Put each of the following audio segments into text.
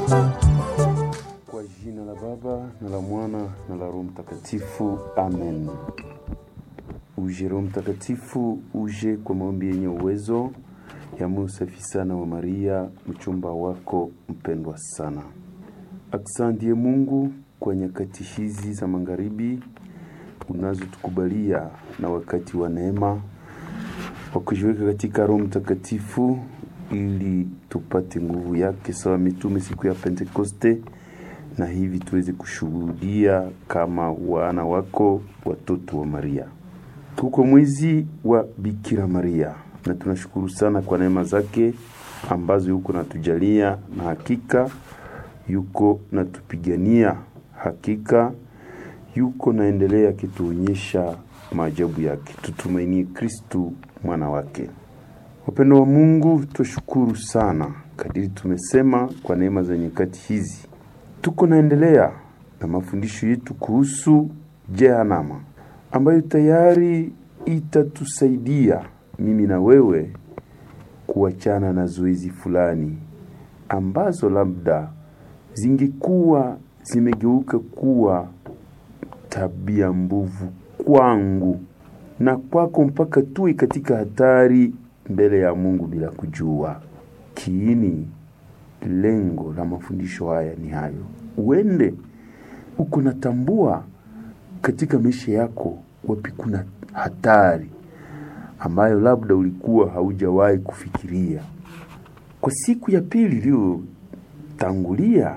Kwa jina la Baba na la Mwana na la Roho Mtakatifu, amen. Uje Roho Mtakatifu, uje kwa maombi yenye uwezo ya Msafi sana wa Maria, mchumba wako mpendwa sana. Asante Mungu kwa nyakati hizi za magharibi unazotukubalia na wakati wa neema wa kujiweka katika Roho Mtakatifu ili tupate nguvu yake sawa mitume siku ya Pentekoste, na hivi tuweze kushuhudia kama wana wako, watoto wa Maria. Tuko mwezi wa Bikira Maria na tunashukuru sana kwa neema zake ambazo yuko natujalia, na hakika yuko natupigania, hakika yuko naendelea kituonyesha maajabu yake. Tutumainie Kristu mwana wake. Wapendo wa Mungu, tushukuru sana kadiri tumesema kwa neema za nyakati hizi. Tuko naendelea na mafundisho yetu kuhusu Jehanamu, ambayo tayari itatusaidia mimi na wewe kuachana na zoezi fulani ambazo labda zingekuwa zimegeuka kuwa tabia mbovu kwangu na kwako, mpaka tuwe katika hatari mbele ya Mungu bila kujua. Kiini lengo la mafundisho haya ni hayo. Uende uko natambua katika maisha yako wapi kuna hatari ambayo labda ulikuwa haujawahi kufikiria. Kwa siku ya pili iliyo tangulia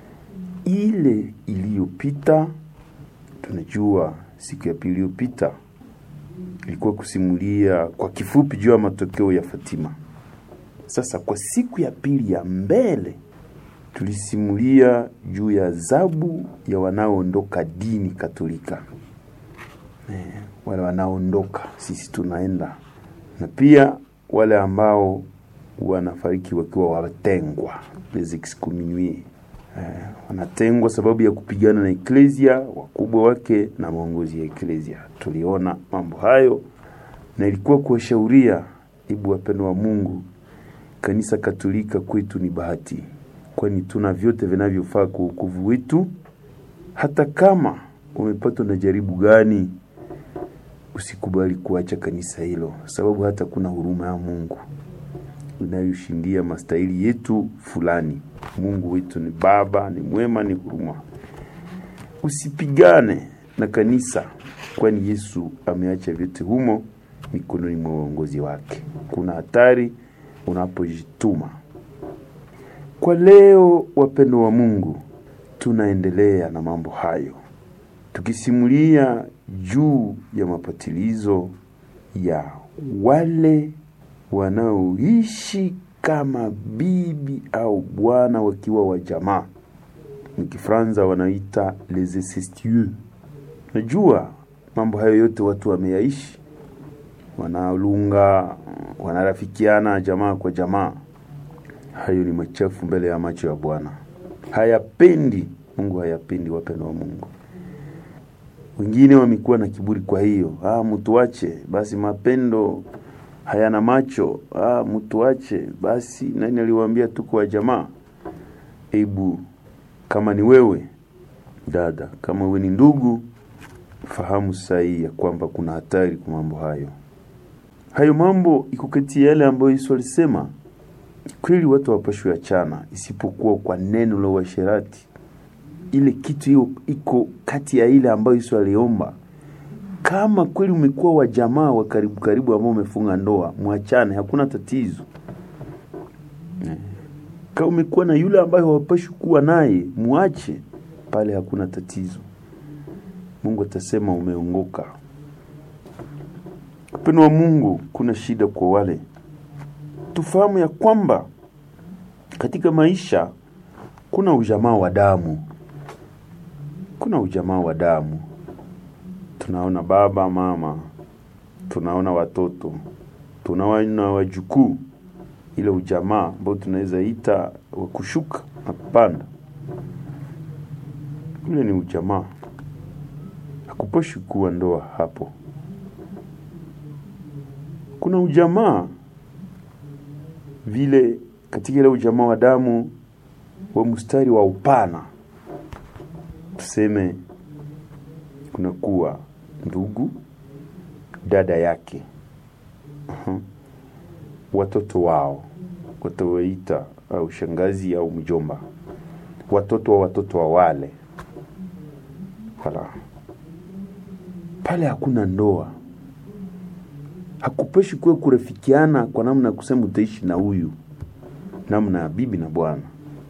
ile iliyopita, tunajua siku ya pili iliyopita ilikuwa kusimulia kwa kifupi juu ya matokeo ya Fatima. Sasa kwa siku ya pili ya mbele tulisimulia juu ya adhabu ya wanaoondoka dini Katolika. Wale wanaoondoka, sisi tunaenda, na pia wale ambao wanafariki wakiwa watengwa, les excommuniés. Wanatengwa sababu ya kupigana na Eklesia, wakubwa wake na maongozi ya Eklesia. Tuliona mambo hayo na ilikuwa kuwashauria, ibu wapendo wa Mungu, kanisa Katolika kwetu ni bahati, kwani tuna vyote vinavyofaa kwa wokovu wetu. Hata kama umepatwa na jaribu gani, usikubali kuacha kanisa hilo, sababu hata kuna huruma ya Mungu inayoshindia mastahili yetu fulani. Mungu wetu ni Baba, ni mwema, ni huruma. Usipigane na kanisa, kwani Yesu ameacha vyote humo mikononi mwa uongozi wake. Kuna hatari unapojituma. Kwa leo, wapendo wa Mungu, tunaendelea na mambo hayo, tukisimulia juu ya mapatilizo ya wale wanaoishi kama bibi au bwana wakiwa wa jamaa. Mkifranza wanaita les incestueux. Najua mambo hayo yote watu wameyaishi, wanalunga, wanarafikiana jamaa kwa jamaa. Hayo ni machafu mbele ya macho ya Bwana. Hayapendi, Mungu hayapendi, wapendo wa Mungu. Wengine wamekuwa na kiburi, kwa hiyo mtu ache basi, mapendo hayana macho. Mtu ache basi, nani aliwaambia tuko wa jamaa? Ebu kama ni wewe dada, kama wewe ni ndugu, fahamu sahihi ya kwamba kuna hatari kwa mambo hayo. Hayo mambo iko kati yale ambayo Yesu alisema kweli watu wapashwe achana, isipokuwa kwa neno la uasherati. Ile kitu hiyo iko kati ya ile ambayo Yesu aliomba. Kama kweli umekuwa wa jamaa wa karibu karibu ambao umefunga ndoa, muachane, hakuna tatizo. Kama umekuwa na yule ambaye hawapashi kuwa naye, muache, pale hakuna tatizo. Mungu atasema umeongoka. Upendo wa Mungu, kuna shida kwa wale. Tufahamu ya kwamba katika maisha kuna ujamaa wa damu. Kuna ujamaa wa damu. Tunaona baba, mama, tunaona watoto, tunaona wajukuu. Ile ujamaa ambao tunaweza ita wa kushuka na kupanda, ule ni ujamaa. Hakuposhi kuwa ndoa hapo. Kuna ujamaa vile katika ile ujamaa wa damu wa mstari wa upana, tuseme kuna kuwa ndugu, dada yake, watoto wao, watawaita au shangazi au mjomba, watoto wa wale. Wala pale hakuna ndoa. Hakupeshi kuwe kurefikiana kwa namna kusema utaishi na huyu, namna ya bibi na bwana.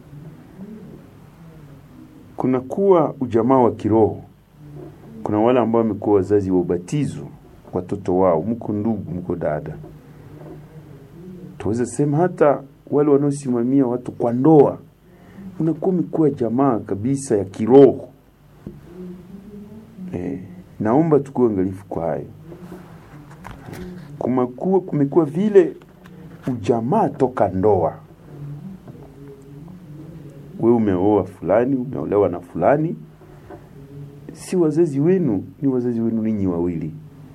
Kuna kuwa ujamaa wa kiroho. Kuna wale ambao wamekuwa wazazi wa ubatizo, watoto wao, mko ndugu, mko dada. Tuweza sema hata wale wanaosimamia watu kwa ndoa, unakuwa mkuwa jamaa kabisa ya kiroho. Naomba tukue angalifu kwa hayo. Kumekuwa vile ujamaa toka ndoa. Wewe umeoa fulani, umeolewa na fulani, si wazazi wenu, ni wazazi wenu ninyi wawili.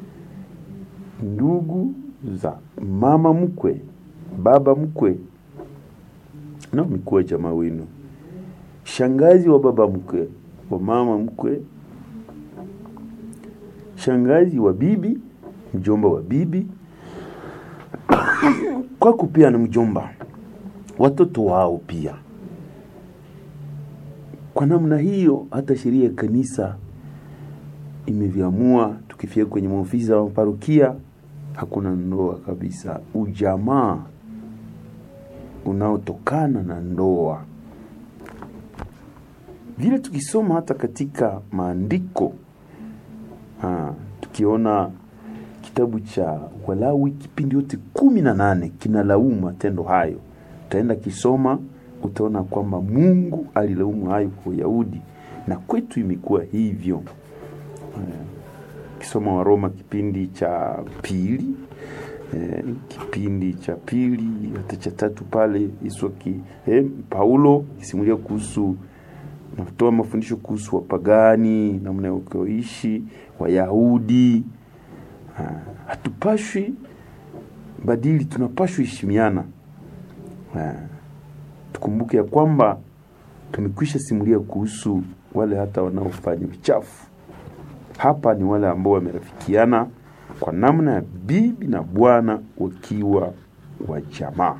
Ndugu za mama mkwe, baba mkwe, na mkuwa jamaa wenu. Shangazi wa baba mkwe, wa mama mkwe, shangazi wa bibi, mjomba wa bibi, kwa kupia na mjomba, watoto wao pia. Kwa namna hiyo hata sheria ya kanisa imeviamua, tukifika kwenye maofisi wa parokia hakuna ndoa kabisa. Ujamaa unaotokana na ndoa. Vile tukisoma hata katika maandiko, tukiona kitabu cha Walawi kipindi yote 18 kinalaumu matendo hayo. Utaenda kisoma, utaona kwamba Mungu alilaumu hayo kwa Wayahudi, na kwetu imekuwa hivyo. Kisoma wa Roma kipindi cha pili, hata cha 3 pale, Paulo kisimulia kuhusu, natoa mafundisho kuhusu wapagani, namna ya kuishi Wayahudi. Hatupashwi badili, tunapashwi heshimiana. Tukumbuke ya kwamba tumekwisha simulia kuhusu wale hata wanaofanya uchafu. Hapa ni wale ambao wamerafikiana kwa namna ya bibi na bwana wakiwa wa jamaa.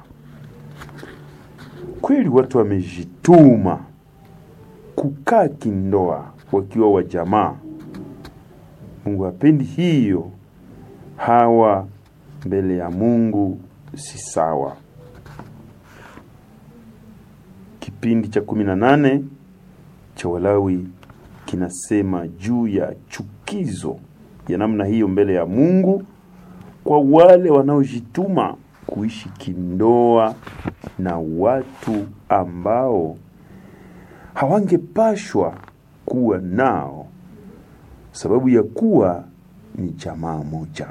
Kweli watu wamejituma kukaa kindoa wakiwa wa jamaa. Mungu hapendi hiyo. Hawa mbele ya Mungu si sawa. Kipindi cha 18 cha Walawi kinasema juu ya chukizo ya namna hiyo mbele ya Mungu kwa wale wanaojituma kuishi kindoa na watu ambao hawangepashwa kuwa nao sababu ya kuwa ni jamaa moja.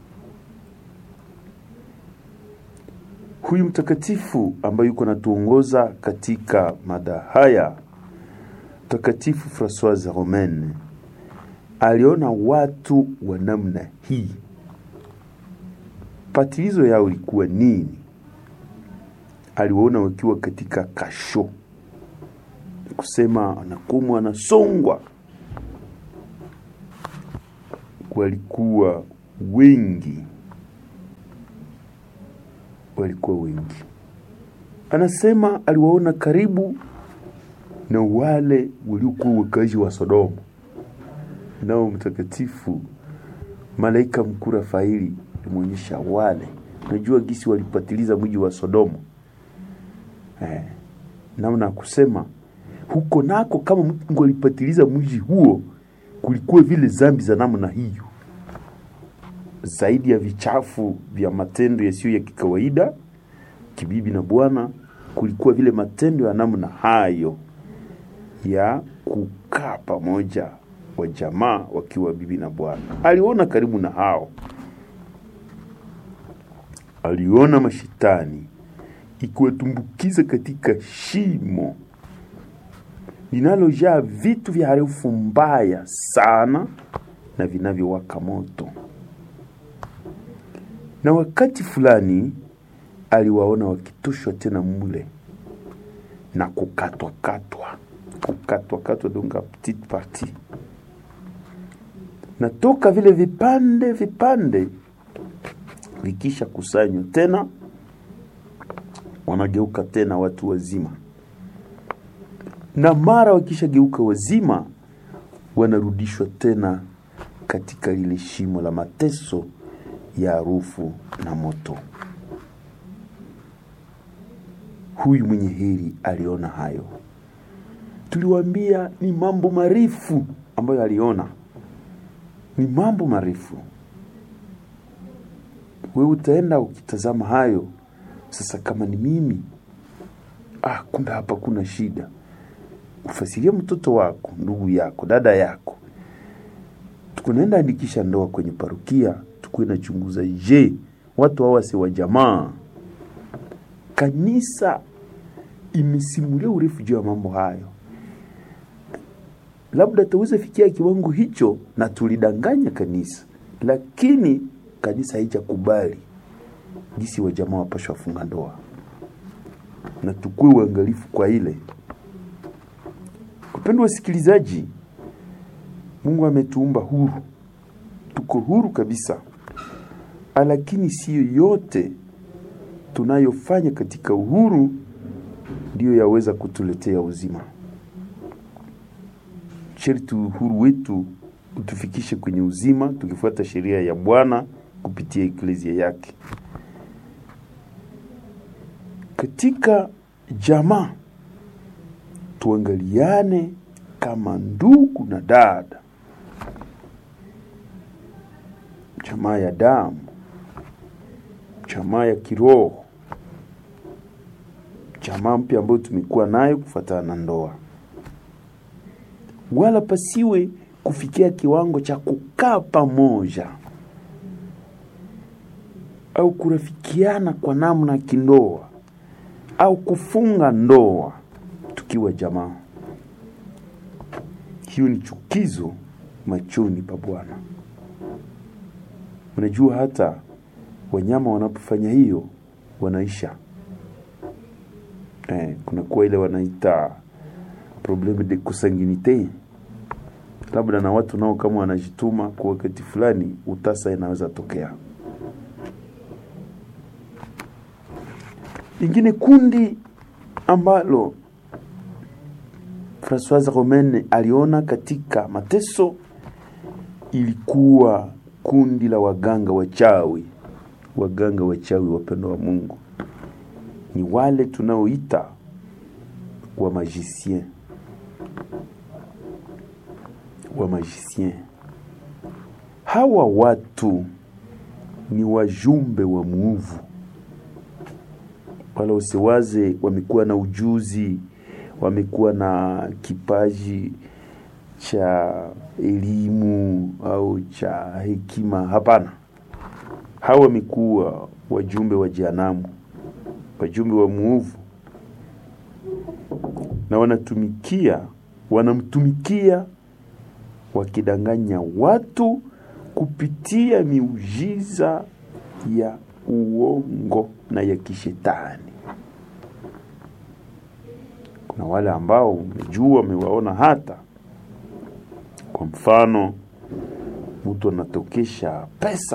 Huyu mtakatifu ambaye yuko natuongoza katika mada haya, Mtakatifu Françoise Romaine, aliona watu wa namna hii. Patilizo yao ilikuwa nini? Aliwaona wakiwa katika kasho, kusema anakumwa, anasongwa. Walikuwa wengi. Anasema aliwaona karibu na wale waliokuwa wakazi wa Sodoma. Nao mtakatifu malaika mkuu Rafaeli alimuonyesha wale. Unajua gisi walipatiliza mji wa Sodoma. Namna kusema huko nako kama Mungu alipatiliza mji huo, kulikuwa vile zambi za namna hiyo. Zaidi ya vichafu vya matendo yasiyo ya kikawaida, kibibi na bwana, kulikuwa vile matendo ya namna hayo ya kukaa pamoja wa jamaa wakiwa bibi na bwana. Aliona karibu na hao. Aliona mashitani ikiwatumbukiza katika shimo linalojaa vitu vya harufu mbaya sana na vinavyowaka moto. Na wakati fulani aliwaona wakitoshwa tena mule na kukatwa donc petite partie. Na toka vile vipande vikisha kusanywa tena, wanageuka tena watu wazima. Na mara wakisha geuka wazima, wanarudishwa tena katika lile shimo la mateso ya harufu na moto. Huyu mwenye heri aliona hayo. Tuliwaambia ni mambo marefu ambayo aliona. Ni mambo marefu. Wewe utaenda ukitazama hayo. Sasa kama ni mimi, kumbe hapa kuna shida. Ufasirie mtoto wako, ndugu yako, dada yako. Tukunaenda andikisha ndoa kwenye parokia, tukuenda chunguza, je, watu hawa si wa jamaa? Kanisa imesimulia urefu juu ya mambo hayo. Labda tuweze fikia kiwango hicho na tulidanganya kanisa, lakini kanisa haijakubali jinsi wa jamaa wapashwa funga ndoa. Na tukue uangalifu kwa ile. Kupendwa wasikilizaji, Mungu ametuumba huru. Tuko huru kabisa. Lakini sio yote tunayofanya katika uhuru ndio yaweza kutuletea uzima. Sharti uhuru wetu utufikishe kwenye uzima, tukifuata sheria ya Bwana kupitia eklezia yake. Katika jamaa tuangaliane kama ndugu na dada. Jamaa ya damu, jamaa ya kiroho, jamaa mpya ambayo tumekuwa nayo kufuatana na ndoa. Wala pasiwe kufikia kiwango cha kukaa pamoja au kurafikiana kwa namna kindoa au kufunga ndoa tukiwa jamaa. Hiyo ni chukizo machoni pa Bwana. Unajua hata wanyama wanapofanya hiyo wanaisha. Kuna kwa ile wanaita probleme de consanguinite. Labda na watu nao kama wanajituma kwa wakati fulani, utasa inaweza tokea. Ingine kundi ambalo Françoise Romaine aliona katika mateso ilikuwa kundi la waganga wachawi. Waganga wachawi, wapendwa wa Mungu, ni wale tunaoita wa magicien. Hawa watu ni wajumbe wa muovu. Wala usiwaze wamekuwa na ujuzi, wamekuwa na kipaji cha elimu au cha hekima. Hapana. Hawa wamekuwa wajumbe wa jehanamu, wajumbe wa muovu. Na wanamtumikia wakidanganya watu kupitia miujiza ya uongo na ya kishetani. Kuna wale ambao umejua, umewaona hata. Kwa mfano, mtu anatokesha pesa.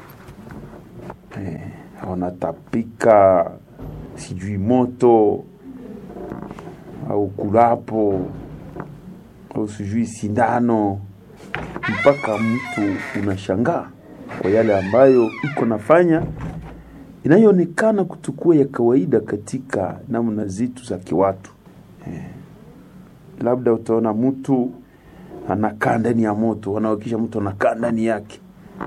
Wanatapika sijui moto au kulapo au sijui sindano, mpaka mtu unashangaa kwa yale ambayo iko nafanya, inayoonekana kutukua ya kawaida katika namna zetu za kiwatu. Labda utaona mtu anakaa ndani ya moto, wanawakisha mtu anakaa ndani yake.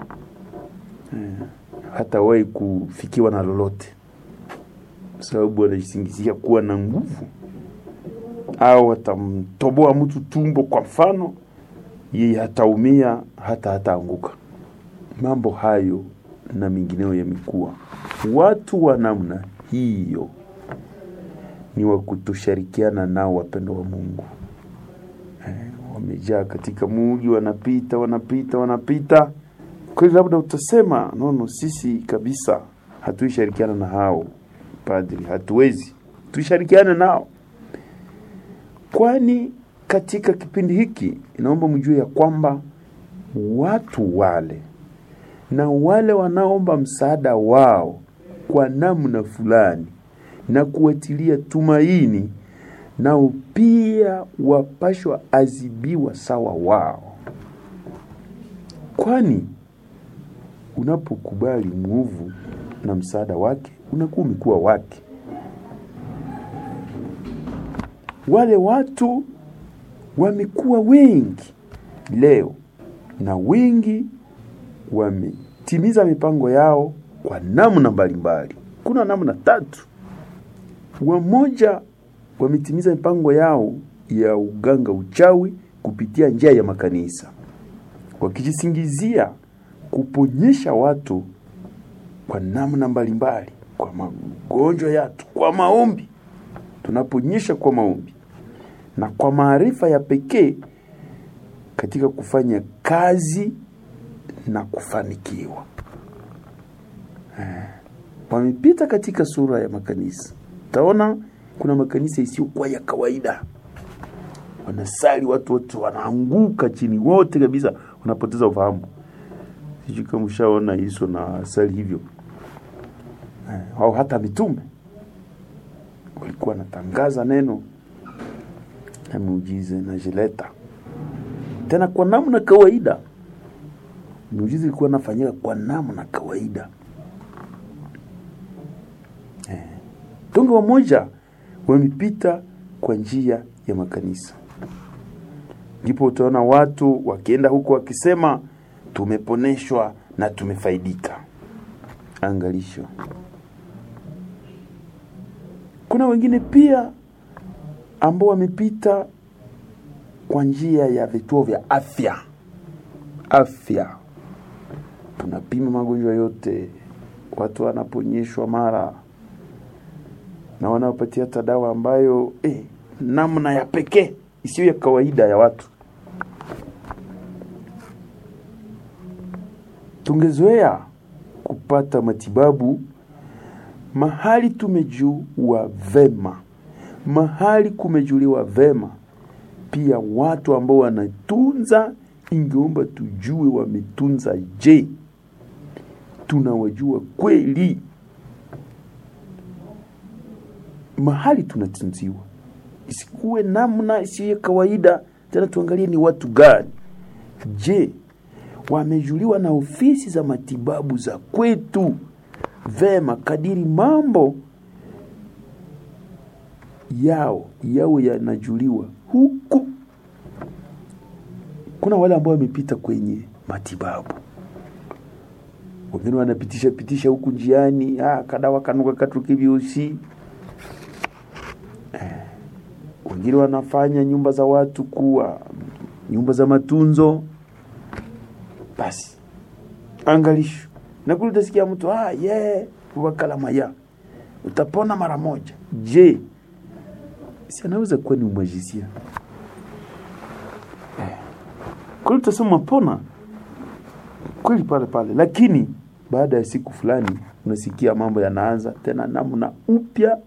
Hata wahi kufikiwa na lolote, sababu anajisingizia kuwa na nguvu. Au atamtoboa mtu tumbo kwa mfano, yeye hataumia, hata anguka. Mambo hayo na mengineo yamekuwa. Watu wa namna hiyo ni wa kutoshirikiana nao, wapendo wa Mungu. Wamejaa katika mji, wanapita. Kwa labda utasema, nono, sisi kabisa hatuishirikiana na hao padri, hatuwezi tuishirikiane nao. Kwani katika kipindi hiki inaomba mjue ya kwamba watu wale na wale wanaomba msaada wao kwa namna fulani na kuwatilia tumaini, nao pia wapashwa azibiwa sawa wao. Kwani unapokubali mwovu na msaada wake, unakuwa umekuwa wake. Wale watu wamekuwa wengi leo, na wengi wametimiza mipango yao kwa namna mbalimbali. Kuna namna 3. Wamoja wametimiza mipango yao ya uganga uchawi kupitia njia ya makanisa, wakijisingizia kuponyesha watu kwa namna mbalimbali, kwa magonjwa yatu, kwa maombi. Tunaponyesha kwa maombi na kwa maarifa ya pekee katika kufanya kazi na kufanikiwa. Wamepita katika sura ya makanisa. Taona kuna makanisa isiyokuwa ya kawaida. Wanasali watu wote wanaanguka chini wote kabisa, wanapoteza ufahamu. Sijui kama ushaona Yesu na sali hivyo. Au hata mitume walikuwa wanatangaza neno na muujiza na jileta. Tena kwa namna kawaida. Muujiza ilikuwa inafanyika kwa namna kawaida. Tungo wamoja wamepita kwa njia ya makanisa. Ndipo utaona watu wakienda huko wakisema tumeponeshwa na tumefaidika. Angalisho. Kuna wengine pia ambao wamepita kwa njia ya vituo vya afya. Tunapima magonjwa yote, watu wanaponyeshwa mara, na wanapatia hata dawa ambayo namna ya pekee isiyo ya kawaida ya watu. Tungezoea kupata matibabu mahali tumejua vema, mahali kumejuliwa vema. Pia watu ambao wanatunza, ingeomba tujue wametunza je, tunawajua kweli mahali tunatunziwa. Isikuwe namna isiyo kawaida. Tena tuangalie ni watu gani. Je, wamejuliwa na ofisi za matibabu za kwetu vema kadiri mambo yao yanajuliwa huku? Kuna wale ambao wamepita kwenye matibabu, wengine wanapitisha huku njiani, kadawa kanuka katuki viusi. Wengine wanafanya nyumba za watu kuwa nyumba za matunzo. Basi angalisho. Na kule utasikia mtu wakala maya, utapona mara moja. Je, si anaweza kuwa ni umajisia? Kule utasema pona kweli pale, lakini baada ya siku fulani unasikia mambo yanaanza tena namna upya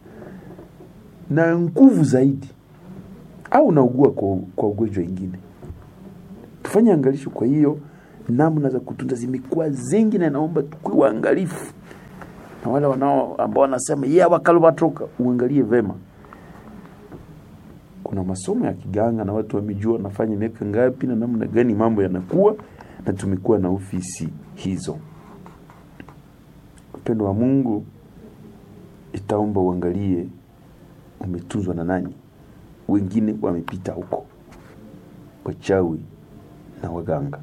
na nguvu zaidi, au unaugua kwa ugonjwa mwingine. Tufanye angalisho. Kwa hiyo namna za kutunza zimekuwa zingi, na naomba tukue waangalifu. Na wale ambao wanasema wakalobatoka, uangalie vema. Kuna masomo ya kiganga na watu wamejua nafanya miaka ngapi na namna gani mambo yanakuwa, na tumekuwa na ofisi hizo. Upendo wa Mungu itaomba uangalie umetunzwa na nani. Wengine wamepita huko, wachawi na waganga.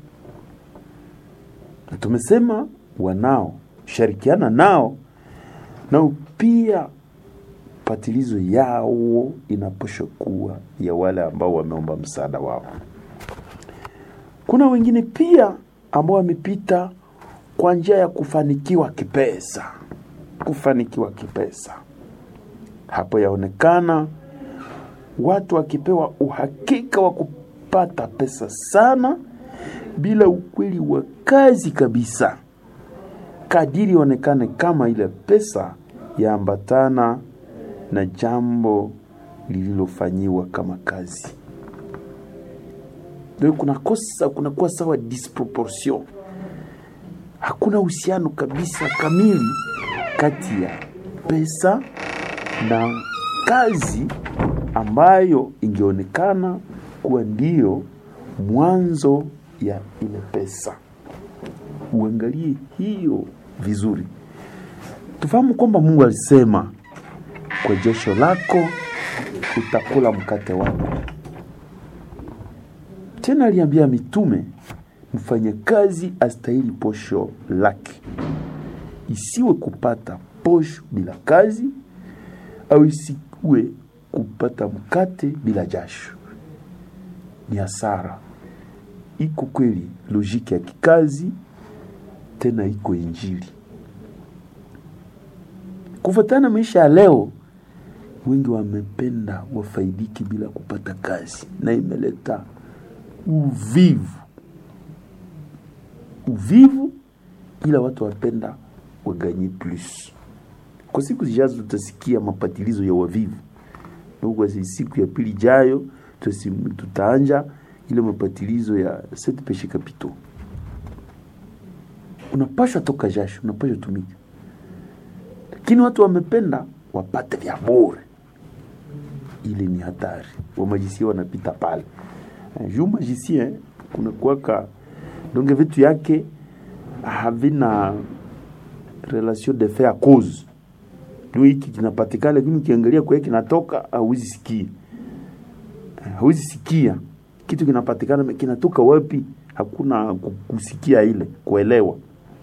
Na tumesema wanao shirikiana nao, na pia patilizo yao inaposha kuwa ya wale ambao wameomba msaada wao. Kuna wengine pia ambao wamepita kwa njia ya kufanikiwa kipesa. Hapo yaonekana watu wakipewa uhakika wa kupata pesa sana bila ukweli wa kazi kabisa. Kadiri onekane kama ile pesa yaambatana na jambo lililofanyiwa kama kazi. Ndio kunakuwa sawa disproportion. Hakuna uhusiano kabisa kamili kati ya pesa na kazi ambayo ingeonekana kuwa ndio mwanzo ya ile pesa. Uangalie hiyo vizuri. Tufahamu kwamba Mungu alisema, kwa jasho lako utakula mkate wako. Tena aliambia mitume, mfanye kazi astahili posho lake. Isiwe kupata posho bila kazi, au isiwe kupata mkate bila jasho. Ni hasara. Iko kweli logiki ya kikazi, tena iko injili. Kufuatana maisha ya leo, wengi wamependa wafaidiki bila kupata kazi, na imeleta uvivu, ila watu wapenda waganye plus. Kwa siku zijazo tutasikia mapatilizo ya wavivu. Kwa siku ya pili jayo tutaanja ile mapatilizo ya 7 péchés capitaux. Unapaswa toka jasho, unapaswa tumika. Lakini watu wamependa wapate vya bure. Ile ni hatari. Wa magicien wanapita pale. Juu magicien kuna kuwaka donge vitu yake havina relation de fait à cause. Ndio hiki kinapatikana, lakini ukiangalia kwa hiki kinatoka hauwezi sikia. Hauwezi sikia kitu kinapatikana kinatoka wapi, hakuna kusikia ile kuelewa.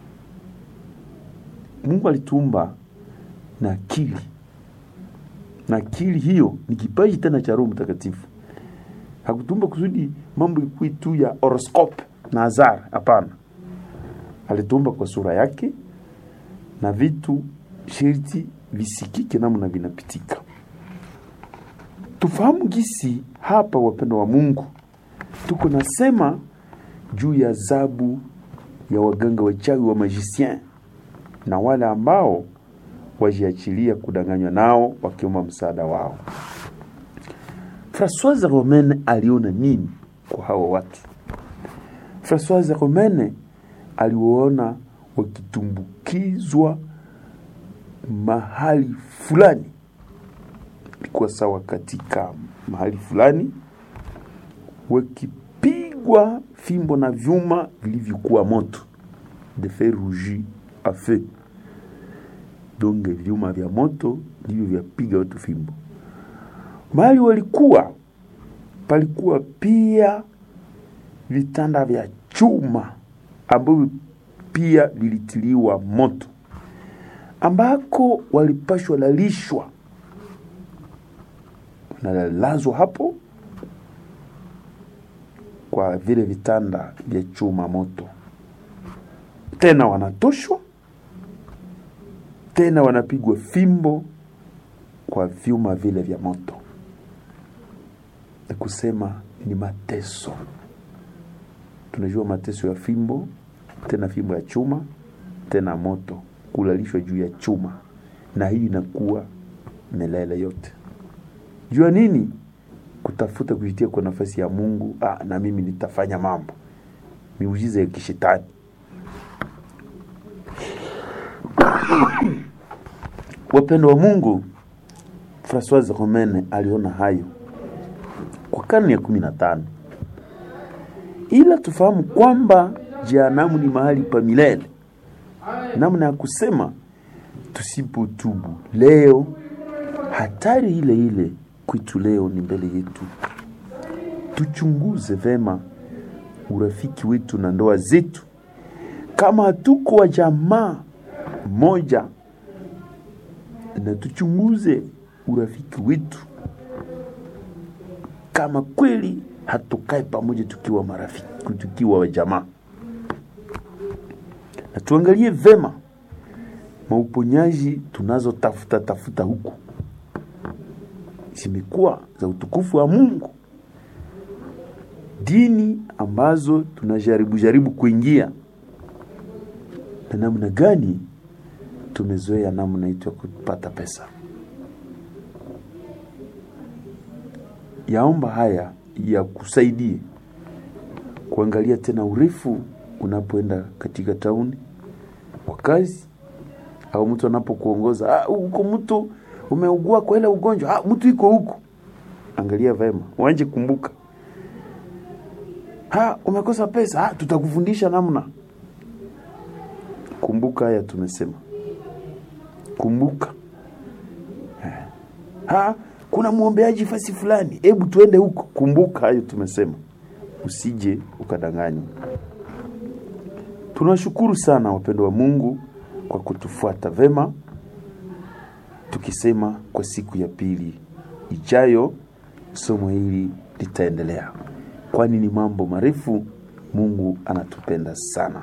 Mungu alitumba na akili. Na akili hiyo ni kipaji tena cha Roho Mtakatifu. Hakutumba kusudi mambo ikuitu ya horoscope na azar, hapana. Alitumba kwa sura yake na vitu sharti visikike namna vinapitika. Tufahamu gisi hapa, wapendo wa Mungu, tuko nasema juu ya adhabu ya waganga wachawi wa magicien na wale ambao wajiachilia kudanganywa nao wakiomba msaada wao. Françoise Romaine aliona nini kwa hawa watu? Françoise Romaine aliona wakitumbukizwa mahali fulani, kwa sawa katika mahali fulani, wakipigwa fimbo na vyuma vilivyokuwa moto, de fer rougi à feu. Donc vyuma vya moto ndivyo vyapiga watu fimbo. Mahali walikuwa palikuwa pia vitanda vya chuma ambavyo pia vilitiliwa moto, ambako walipashwa lalishwa na lazwa hapo kwa vile vitanda vya chuma moto. Tena wanatoshwa, tena wanapigwa fimbo kwa vyuma vile vya moto. Na kusema ni mateso. Tunajua mateso ya fimbo, tena fimbo ya chuma, tena moto, kulalishwa juu ya chuma. Na hii inakuwa milele yote. Jua nini? Kutafuta kujitia kwa nafasi ya Mungu. Na mimi nitafanya mambo, miujiza ya kishetani. Wapendo wa Mungu, Françoise Romaine aliona hayo kwa karne ya 15. Ila tufahamu kwamba jehanamu ni mahali pa milele. Namna ya kusema tusipotubu leo, hatari ile ile kwetu leo ni mbele yetu. Tuchunguze vema urafiki wetu na ndoa zetu. Kama hatuko wa jamaa moja, na tuchunguze urafiki wetu kama kweli hatukai pamoja tukiwa marafiki, tukiwa wa jamaa. Na tuangalie vema mauponyaji tunazo tafuta huku zimekuwa za utukufu wa Mungu. Dini ambazo tunajaribu kuingia, na namna gani tumezoea namna hiyo kupata pesa. yaomba haya ya kusaidie kuangalia tena urefu unapoenda katika tauni kwa kazi, au mtu anapokuongoza, huko mtu umeugua kwa ile ugonjwa, mtu iko huko, angalia vema, waanje kumbuka. Umekosa pesa, tutakufundisha namna. Kumbuka haya tumesema. Kumbuka. Kuna muombeaji fasi fulani, hebu tuende huko. Kumbuka hayo tumesema. Usije ukadanganywa. Tunashukuru sana wapendwa wa Mungu kwa kutufuata vema. Tukisema kwa siku ya pili ijayo somo hili litaendelea. Kwani ni mambo marefu, Mungu anatupenda sana.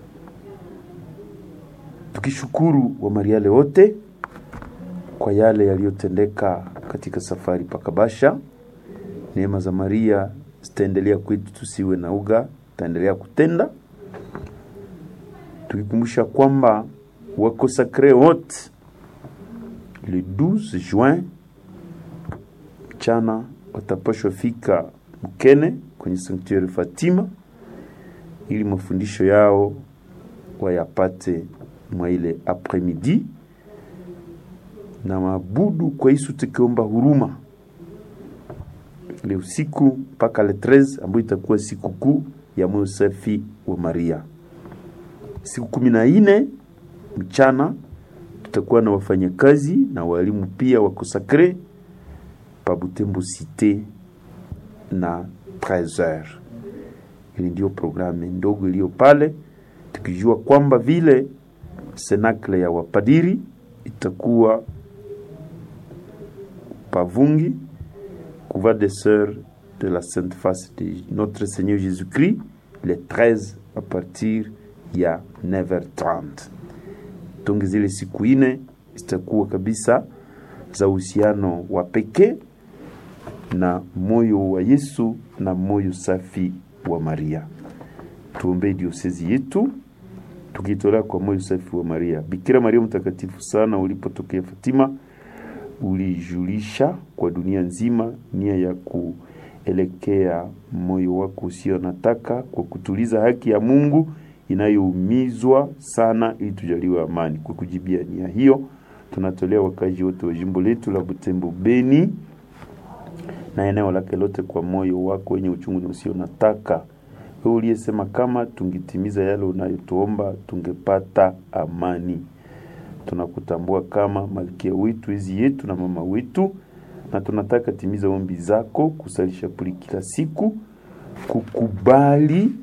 Tukishukuru wa Mariale wote kwa yale yaliyotendeka katika safari pakabasha. Neema za Maria zitaendelea kwetu, tusiwe na uga, taendelea kutenda. Tukikumbusha kwamba wako sacré wote le 12 juin mchana watapashwa fika Mkene kwenye sanctuary Fatima ili mafundisho yao wayapate mwa ile après-midi, na mabudu kwa Yesu tukiomba huruma ile usiku mpaka le 13 ambayo itakuwa siku kuu ya moyo safi wa Maria. Siku 14 mchana tutakuwa na wafanyakazi na walimu pia wako sacré pa Butembo Cité na 13h. Ili ndio programu ndogo iliyo pale, tukijua kwamba vile senakle ya wapadiri itakuwa Pavungi, Couvent des Sœurs de la Sainte Face de Notre Seigneur Jésus-Christ, le 13 à partir ya 9h30. Tungi zile siku 4 zitakuwa kabisa za uhusiano wa pekee na moyo wa Yesu na moyo safi wa Maria. Tuombe diosezi yetu tukitolea kwa moyo safi wa Maria. Bikira Maria mtakatifu sana, ulipotokea Fatima ulijulisha kwa dunia nzima nia ya kuelekea moyo wako usio nataka, kwa kutuliza haki ya Mungu inayoumizwa sana, ili tujaliwe amani. Kwa kujibia nia hiyo, tunatolea wakazi wote wa jimbo letu la Butembo Beni na eneo lake lote kwa moyo wako wenye uchungu na usio nataka. Wewe uliyesema kama tungitimiza yale unayotuomba tungepata amani. Tunakutambua kama malkia wetu, hizi yetu na mama wetu, na tunataka timiza ombi zako, kusalisha puli kila siku, kukubali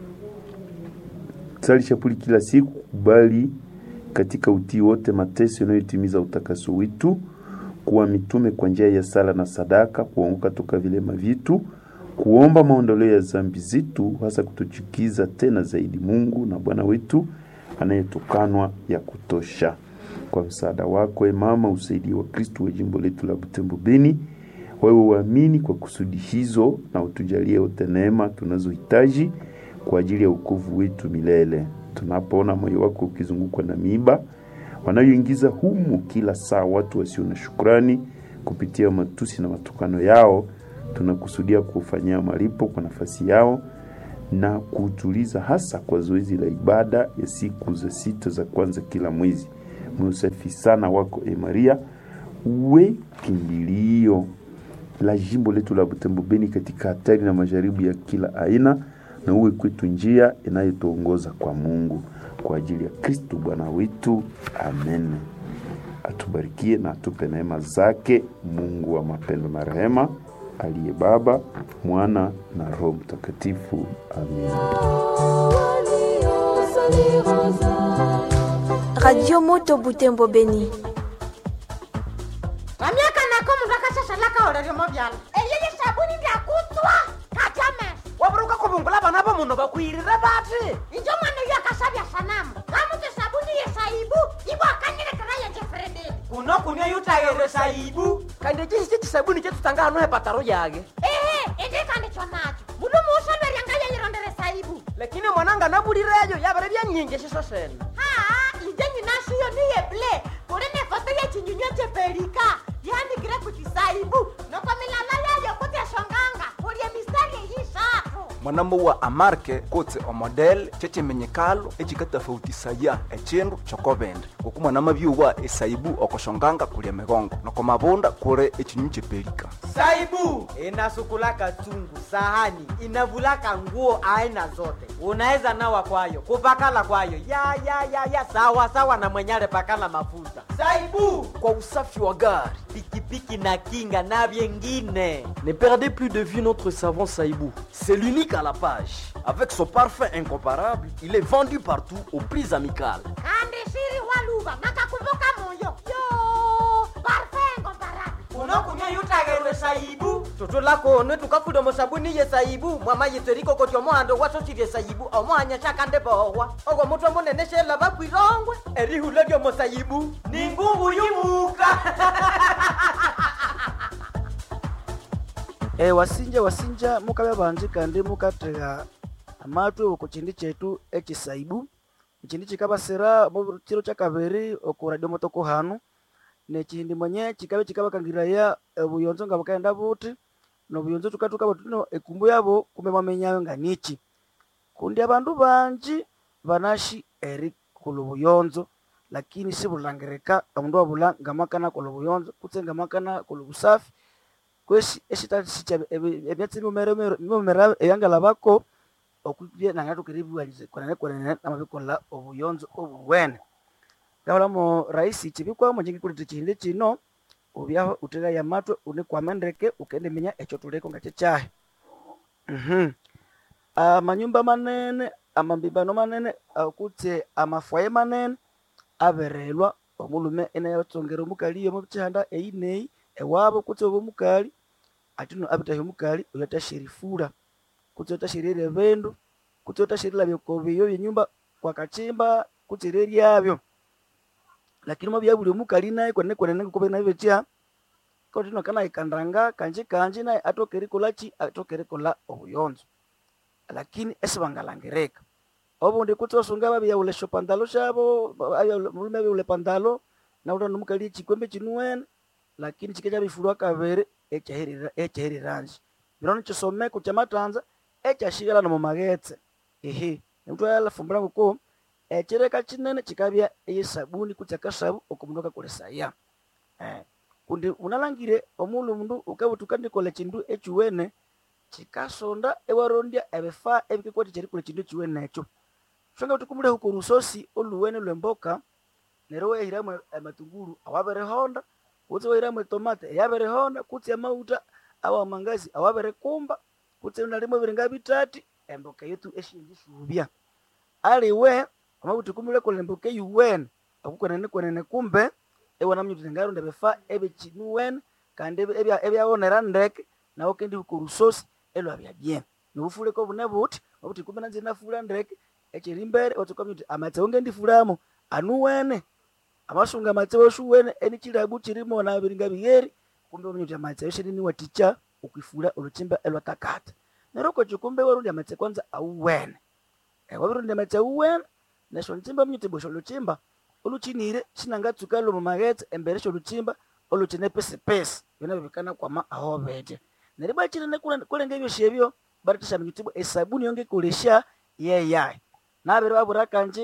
kusalisha puli kila siku, kukubali katika utii wote mateso yanayotimiza utakaso wetu, kuwa mitume kwa njia ya sala na sadaka, kuongoka toka vilema vitu, kuomba maondoleo ya dhambi zetu, hasa kutuchukiza tena zaidi Mungu na Bwana wetu anayetukanwa ya kutosha. Kwa msaada wako mama, usaidie wa Kristo wa jimbo letu la Butembo Beni, wewe uamini kwa kusudi hizo, na utujalie wote neema tunazohitaji kwa ajili ya wokovu wetu milele. Tunapoona moyo wako ukizungukwa na miiba wanayoingiza humu kila saa watu wasio na shukrani kupitia matusi na matukano yao, tunakusudia kufanyia malipo kwa nafasi yao na kutuliza, hasa kwa zoezi la ibada ya siku za 6 za kwanza kila mwezi. Msafi sana wako Maria, uwe kimbilio la jimbo letu la Butembo Beni katika hatari na majaribu ya kila aina, na uwe kwetu njia inayotuongoza kwa Mungu, kwa ajili ya Kristo Bwana wetu. Amen. Atubarikie na atupe neema zake Mungu wa mapendo na rehema, aliye Baba, Mwana na Roho Mtakatifu. Amen. Radio Moto Butembo Beni. Wamiaka nako mundaka shashalaka orere mobyala. Eyeye sabuni bya kutwa. Katame. Waburuka kubungula bana bo muno bakwirire bati. Injo mwana yakasabya sanamu. Kamuze sabuni yesaibu. Ibwa kanyire karaye Jefredi. Kuno kunya yutayere saibu. Kande jinsi sabuni chetu tanga hano hepataro yage. Ende kande chonacho. Mulu musha beranga yirondere saibu. Lakini mwananga nabulireyo yabare bya nyingi shiso sena. Injenyi nasiyo niye ble. Kurene foto ya chinyunyo cheperika. Yani kire kuchisaibu. Noko milala yayo kutia mwanamo wa amarke kotse omodel chechimenyekalo echikatafautisaya echindu chokobende ngoku mwanama byuwa esaibu okoshonganga kulia megongo noko mabunda kure echinyunyu chepelika. Saibu inasukulaka chungu, sahani, inavulaka nguo aina zote. Unaweza nawa kwayo, kupakala kwayo. Ya sawa na mwenyale pakala mafuta. Saibu kwa usafi wa gari, pikipiki na kinga na vyengine. Ne perdez plus de vue notre savon Saïbou. C'est l'unique à la page. Avec son parfum incomparable, il est vendu partout aux prix amicales. Kande siri waluba nakakumbuka moyo. Yo, parfum incomparable. Unokunya yutagerwe Saibu. Toto lako onwe tukafudo mosabuni ye Saibu. Mwama yiteriko koti omohando waso chiri Saibu. Omohanya chakande bohwa. Ogo mutu monene shela bakwirongwe. Erihu ledio mo Saibu. Ningungu yumuka. wasinja mukabe banje kandi mukatega amatwe okuchindi chetu ekisaibu chindi chikabasira mu kiro kyakabiri okuradio motoko hanu nechindi mwenye chikabe kangiraya buyonzo ngabakaenda buti no buyonzo tukatuka batuno ekumbu yabo kumemamenyayo nganichi kundi abandu banji banashi eri kulubuyonzo lakini sibulangirika omundu wabula ngamakana kulubuyonzo kutsenga makana kulubusafi kwesi esitasicha ebyatsi mumera eyangala bako okubye nangatu kiribuwalize kwanane namabikola obuyonzo obuwene ngabala mo raisi chibikwa mo njingi kulite chinde chino obya utega ya matwe une kwa mendeke ukende menya echo tuleko ngache chahe amanyumba manene amambibano manene akutse amafwaye manene aberelwa omulume ene yatsongera omukali mu chanda einei ewabo kutse obumukali atino abitahe omukali oyatashirifura kutse otashirire bendo kutse otashirira byokobiyo byenyumba kwa kachimba kutse ryabyo lakini mo byabuli omukali naye kone kukobe naye betia kotino kana ikandanga kanje naye atokeri kola obuyonzo lakini esibangalangereka obundi kutse osunga babya ule shopandalo shabo mulume ule pandalo na ule omukali chikwembe chinuwene lakini chikeja bifurwa kabere echahiriranje birono chisomeko chamatanza echashigala no mumagetse mtu yala fumbira nguko echireka chinene chikabya eyesabuni kutsaka sabu okumunoka kolesaya kundi unalangire omulu mundu ukabutukandi kola chindu echuwene chikasonda ewarondia ebefa ebikwati chiri kola chindu echuwene echo shonga tukumule huko rusosi oluwene lwemboka nerowe hiramwe amatunguru awabere honda kutse wairamu tomate yabere honda kutse amauta awa mangazi awabere kumba kutse unalimo birenga bitati emboka yetu eshinji shubya aliwe amabuti kumule kolemboke yuwen akukwenene kumbe ewana mnyuti ngaro ndabefa ebe chinuwen kandi ebya onera ndeke na okendi kurusosi elo abya bien nufule ko bunebuti abuti kumbe nanze nafula ndeke echirimbere otukomyuti amatse ongendi fulamo anuwene amasunga matsewo shuwene eni chilabu chirimo na biringa bigeri kumbe unyuti amatsewo shini waticha ukifula oluchimba elwatakata neroko chukumbe warundi amatse kwanza auwene wabirundi amatse auwene nesho nchimba mnyuti bosho luchimba oluchinire sinangatsuka lo magetse embere sho luchimba oluchine pese bina bibikana kwa ma ahobete neriba chine kulenge ebyo shebyo baratisha mnyuti esabuni yonge kulesha yeyai nabere babura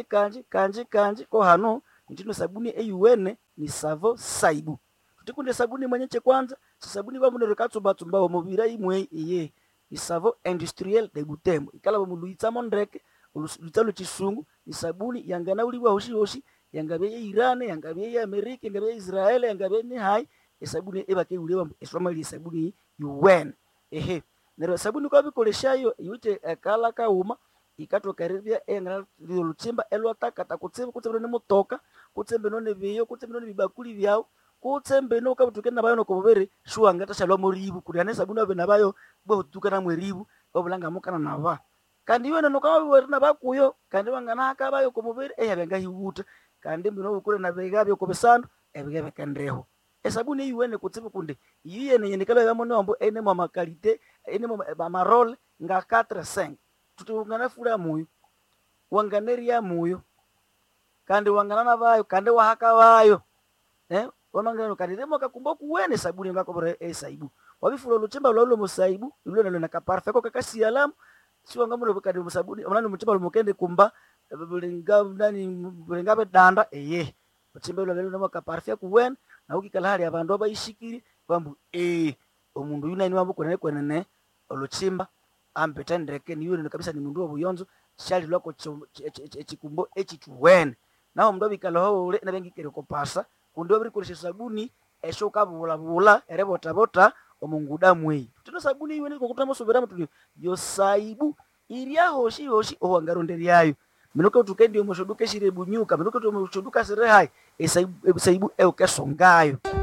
kanje ko hano ntino sabuni eyuwene ni savo Saibu tutikunde sabuni mwenyeche kwanza sabuni ba munero katsumba wa mubira imwe iye ni savo industriel de Butembo ikala ba muluitsa mondreke ulutalo chisungu ni sabuni yangana uliwa hoshi yangabe Iran yangabe America yangabe Israel yangabe ni hai sabuni ebake ulewa eswamali sabuni yuwene nero sabuni kwa bikoleshayo yute kala kauma ikatoka ribia engana luchimba elwataka kutsembe kutsembe ne motoka kutsembe none biyo kutsembe none bibakuli byao kutsembe no kabutukena bayo no kobere shuwa ngata shalwa moribu kuriane sabuni abe nabayo bo tukana mweribu obulanga mukana naba kandi yone no kawo na bakuyo kandi wangana akabayo komubere eyabenga hiwuta kandi mbino ukure na begabyo kobesando ebigebe kandeho esabuni yiwene kutsembe kunde yiye ne kala yamone wambo ene mama kalite ene mama roll nga 4-5 tutungana fura muyo wanganeria muyo kandi wanganana bayo kandi wahaka bayo wamangano kandi demo kakumboka uwene sabuni ngako bore Saibu wabifura luchimba lolo mo Saibu lulo nalo nakaparfeko kakasi alamu siwa ngamulo bukadi musabuni onani mutima lumukende kumba bulinga bedanda eye mutimba lo lelo maka parfait kuwen na ukikala hali abantu abayishikiri bambu omundu yunani wambu kwenene oluchimba ambetendeke ni yule kabisa ni mundu obuyonzo shali lwako echikumbo echituwen naho mundu bikala ho ule nabengikere kopasa kundi obiri kulisha sabuni eshoka bula erebota omunguda mwe tuno sabuni iwe niko kutama sobera mtu yo saibu iria hoshi owangaronderi yayo minuko tukendi omoshoduka shire bunyuka minuko to omoshoduka sire hai esaibu eukesongayo